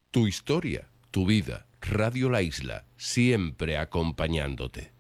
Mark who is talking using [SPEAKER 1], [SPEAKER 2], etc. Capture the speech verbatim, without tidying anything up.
[SPEAKER 1] Tu historia, tu vida. Radio La Isla, siempre acompañándote.